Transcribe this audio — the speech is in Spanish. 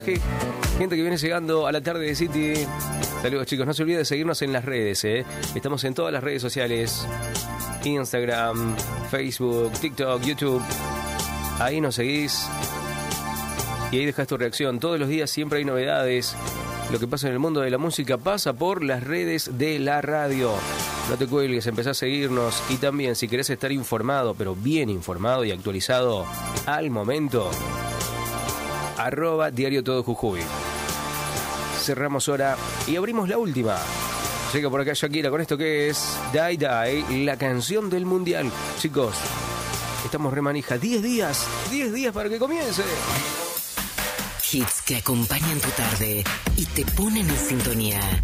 Gente que viene llegando a la tarde de City. Saludos, chicos, no se olviden de seguirnos en las redes, Estamos en todas las redes sociales: Instagram, Facebook, TikTok, YouTube. Ahí nos seguís y ahí dejas tu reacción. Todos los días siempre hay novedades. Lo que pasa en el mundo de la música pasa por las redes de la radio. No te cuelgues, empezá a seguirnos. Y también, si querés estar informado, pero bien informado y actualizado al momento, @Diario Todo Jujuy. Cerramos hora y abrimos la última. Llega por acá Shakira con esto que es Die Die, la canción del mundial. Chicos, estamos remanija. 10 días para que comience. Hits que acompañan tu tarde y te ponen en sintonía.